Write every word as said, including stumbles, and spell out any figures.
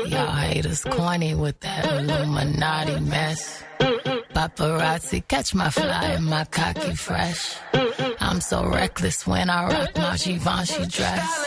Y'all haters corny with that Illuminati mess. Paparazzi, catch my fly and my cocky fresh. I'm so reckless when I rock my Givenchy dress.